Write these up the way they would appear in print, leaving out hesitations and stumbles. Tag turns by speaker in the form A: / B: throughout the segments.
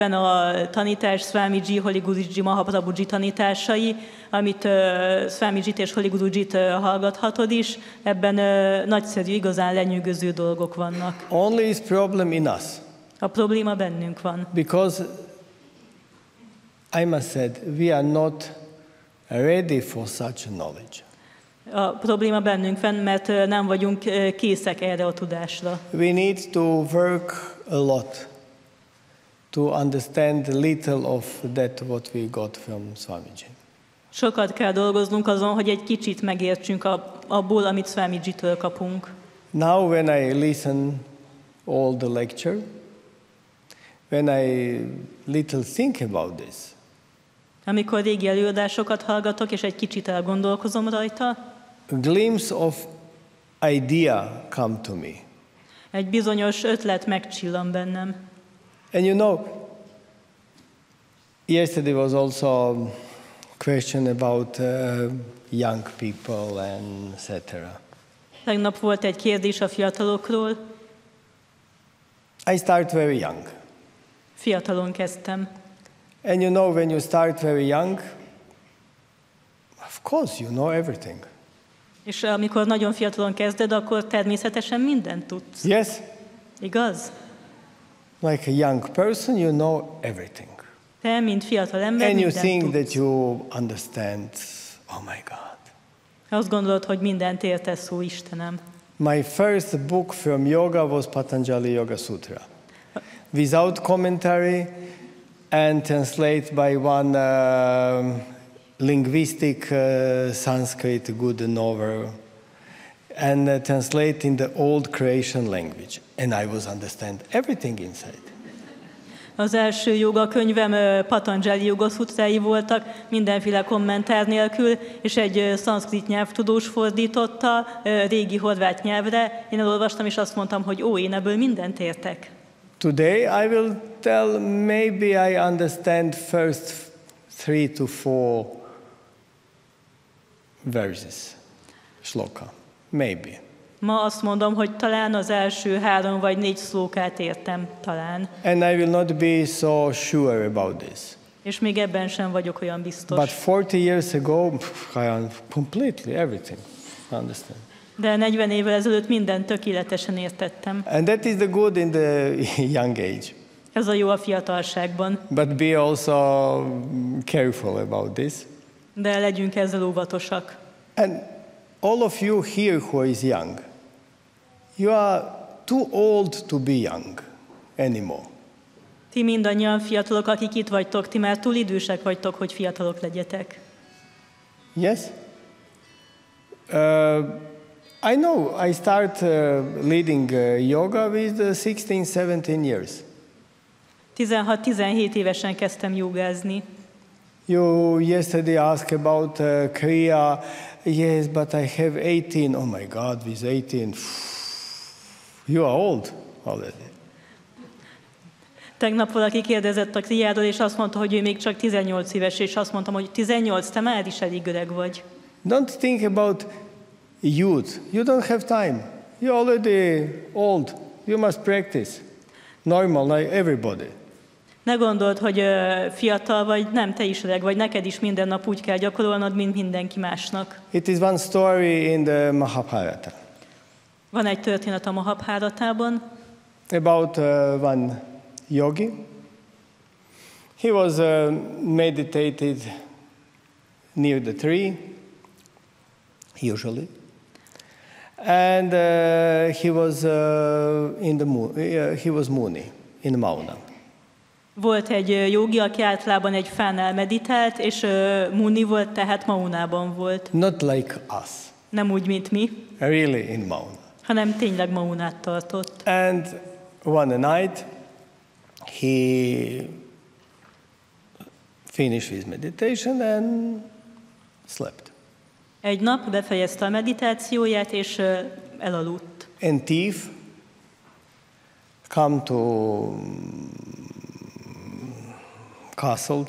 A: A tanítás Swamiji Holy Guruji Mahaprabhuji tanításai, amit Swamijit és Holy Gurujit hallgathatod is, ebben nagyszerű, igazán lenyűgöző dolgok vannak.
B: Only is problem in us.
A: A probléma bennünk van.
B: Because I must say, we are not ready for such knowledge.
A: A probléma bennünk van, mert nem vagyunk készek erre a tudásra.
B: We need to work a lot to understand a little of that what we got from Swamiji.
A: Sokat kell dolgoznunk azon, hogy egy kicsit megértsünk abból, amit Swamijitől kapunk.
B: Now when I listen all the lecture, when I little think about this,
A: amikor régi előadásokat hallgatok, és egy kicsit elgondolkozom rajta,
B: a glimpse of idea come to me.
A: Egy bizonyos ötlet megcsillan bennem.
B: And you know, yesterday was also a question about young people and etc.
A: Tegnap volt egy kérdés a fiatalokról.
B: I start very young.
A: Fiatalon kezdtem.
B: And you know, when you start very young, of course you know everything.
A: És amikor nagyon fiatalon kezded, akkor természetesen mindent tudsz.
B: Yes?
A: Igaz?
B: Like a young person, you know everything.
A: Te, mint fiatal ember,
B: And you
A: mindent
B: think
A: tudsz.
B: that you understand, oh my God.
A: Azt gondolod, hogy mindent értesz, ó Istenem.
B: My first book from yoga was Patanjali Yoga Sutra. Without commentary and translated by one linguistic Sanskrit good novel and translated in the old Croatian language. And I was understand everything inside.
A: Az első jogakönyvem Patanjali Yoga Sutrái voltak, mindenféle kommentár nélkül, és egy szanszkrit nyelvtudós fordította régi horvát nyelvre. Én elolvastam, és azt mondtam, hogy én ebből mindent értek.
B: Today I will tell maybe I understand first 3 to 4 verses, shloka, maybe.
A: Ma azt mondom, hogy talán az első 3 vagy 4 szlókát értem, talán.
B: And I will not be so sure about this.
A: És még ebben sem vagyok olyan biztos.
B: But 40 years ago, I completely everything understand.
A: De 40 évvel ezelőtt mindent tökéletesen értettem.
B: And that is the good in the young age.
A: Ez a jó a fiatalságban.
B: But be also careful about this.
A: De legyünk ezzel óvatosak.
B: And all of you here who is young, you are too old to be young anymore.
A: Ti mindannyian fiatalok, akik itt vagytok, ti már túl idősek vagytok, hogy fiatalok legyetek.
B: Yes? I know I start leading yoga with 16-17 years.
A: 16-17 évesen kezdtem jogázni.
B: You yesterday asked about Kriya. Yes, but I have 18. Oh my God, with 18, you are old already.
A: Tegnap valaki kérdezett a kriáról, és azt mondta, hogy ő még csak 18 éves, és azt mondtam, hogy 18, te már is elég öreg vagy.
B: Don't think about youth. You don't have time. You're already old. You must practice. Normal, like everybody.
A: Ne gondold, hogy fiatal vagy, nem, te is öreg vagy, neked is minden nap úgy kell gyakorolnod, mint mindenki másnak.
B: It is one story in the Mahabharata.
A: Van egy történet a Mahabharatában.
B: About one yogi. He was meditated near the tree, usually. And he was in the moon. He was Muni in Mauna.
A: Volt egy jogi, aki általában egy fánál meditált, és Muni volt, tehát Maunában volt.
B: Not like us.
A: Nem úgy, mint mi.
B: Really in Mauna.
A: Hanem tényleg Maunát tartott.
B: And one night he finished his meditation and slept.
A: Egy nap befejezte a meditációját, és elaludt.
B: And thief come to castle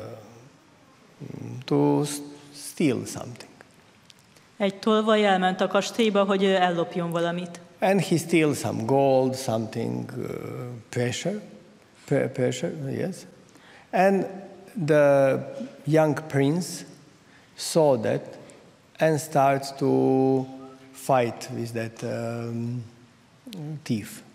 B: to steal something.
A: Egy tolvaj elment a kastélyba, hogy
B: Persia, yes. And the young prince saw that and starts to fight with that thief.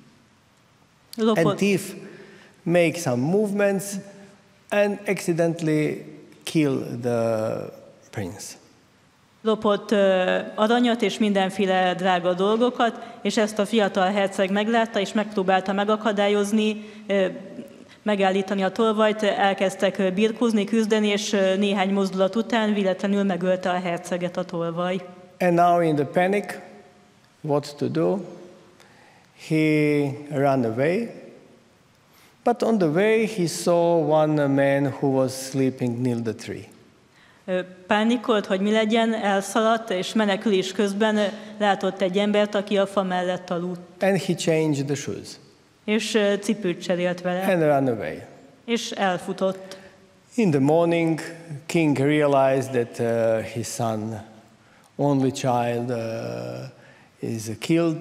B: And thief make some movements and accidentally kill the prince.
A: Lopott aranyat és mindenféle drága dolgokat, és ezt a fiatal herceg meglátta, és megpróbálta megakadályozni, megállítani a tolvajt, elkezdtek birkózni, küzdeni, és néhány mozdulat után véletlenül megölte a herceget a tolvaj.
B: And now in the panic, what to do? He ran away. But on the way he saw one man who was sleeping near the tree.
A: Pánikolt, hogy mi legyen, elszaladt, és menekülés közben látott egy embert, aki a fa mellett aludt.
B: And he changed the shoes.
A: És cipőt cserélt vele.
B: And ran away.
A: És elfutott.
B: In the morning, king realized that his son, only child, is killed.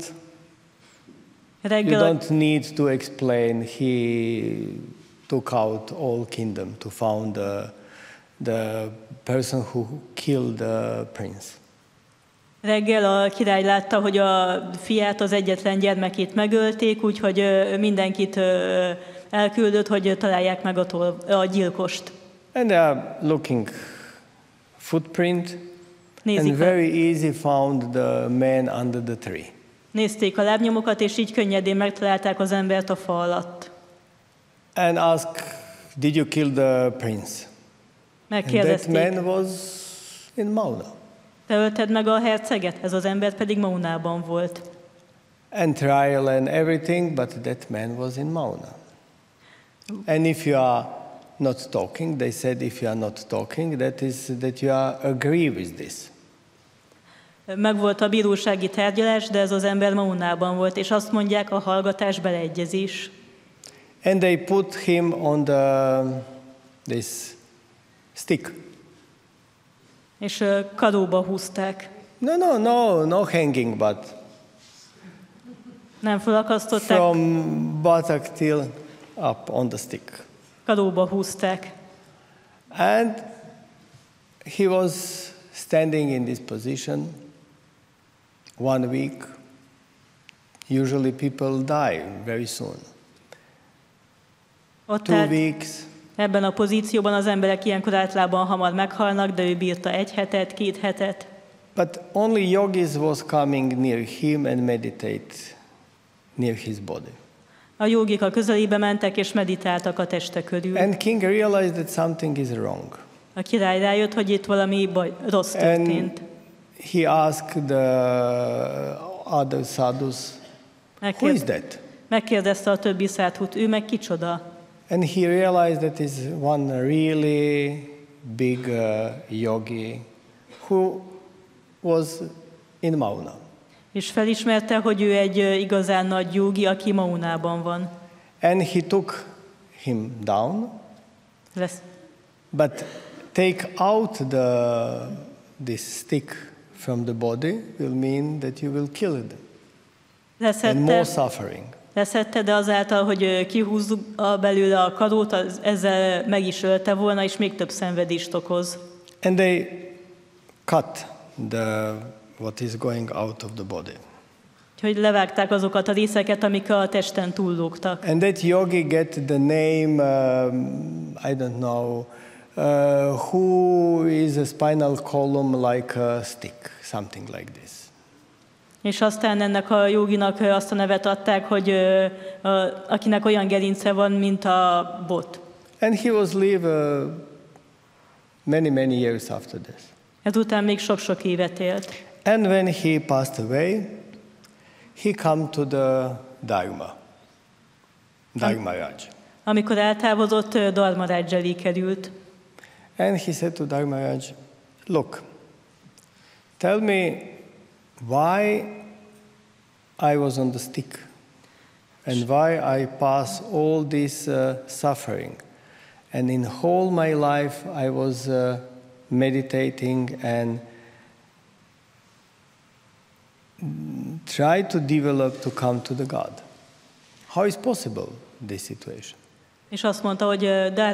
B: You don't need to explain. He took out all kingdom to found the person who killed the prince.
A: Reggel a király látta, hogy a fiát, az egyetlen gyermekét megölték, úgyhogy mindenkit elküldött, hogy találják meg a gyilkost.
B: And they are looking footprint, and very easy found the man under the tree.
A: Nézték a lábnyomokat, és így könnyedén megtalálták az embert a fa alatt.
B: And asked, did you kill the prince?
A: Megkérdezték.
B: And that man was in Mauna.
A: Te ölted meg a herceget? Ez az ember pedig Maunában volt.
B: And trial and everything, but that man was in Mauna. And if you are not talking, they said if you are not talking, that you are agree with this.
A: Megvolt a bírósági tárgyalás, de ez az ember Maunában volt, és azt mondják, a hallgatás beleegyezés.
B: And they put him on this stick.
A: És karóba húzták.
B: No hanging, but
A: nem felakasztották.
B: From buttock till up on the stick.
A: Karóba húzták.
B: And he was standing in this position 1 week. Usually people die very soon. 2 weeks.
A: Ebben a pozícióban az emberek ilyenkor általában hamar meghalnak, de ő bírta 1 hetet, 2 hetet.
B: But only yogis was coming near him and meditate near his body.
A: A jogik a közelébe mentek és meditáltak a teste körül.
B: And king realized that something is wrong.
A: A király rájött, hogy itt valami rossz történt.
B: He asked the other sadhus, who is that?
A: Megkérdezte a többi szádhut, ő meg kicsoda?
B: And he realized that is one really big yogi who was in Mauna.
A: És felismerte, hogy ő egy igazán nagy jogi, aki Maunában van.
B: And he took him down. But take out this stick from the body will mean that you will kill it. And more suffering.
A: Leszedte, de azáltal, hogy kihúzzuk belőle a karót, ezzel meg is ölte volna, és még több szenvedést okoz.
B: And they cut what is going out of the body.
A: Hogy levágták azokat a részeket, amik a testen túllógtak.
B: And that yogi get the name, I don't know, who is a spinal column like a stick, something like this.
A: És aztán ennek a joginak azt a nevet adták, hogy akinek olyan gerince van, mint a bot.
B: And he was live many years after this.
A: Ezután még sok-sok évet élt.
B: And when he passed away, he come to the Dharmaraj.
A: Amikor eltávozott, Dharmaraj elé került.
B: And he said to Dharmaraj, look, tell me why I was on the stick and why I pass all this suffering. And in whole my life I was meditating and try to develop to come to the God. How is possible this situation?
A: És azt mondta, hogy